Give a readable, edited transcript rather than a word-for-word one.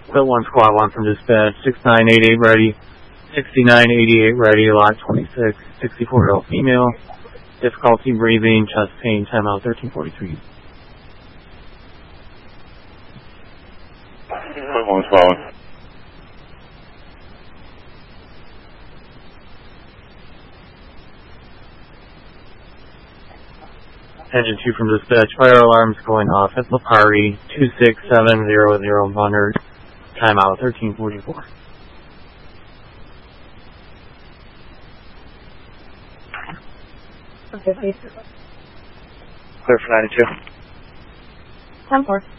Bill 1 Squad 1 from dispatch, 6988 ready, 6988 ready, lot 26, 64-year-old female, difficulty breathing, chest pain, timeout 1343. 1 Squad 1. Engine 2 from dispatch, fire alarms going off at Lapari, 26700 Bunner, timeout 1344. Okay, please. Clear for 92. 10-4.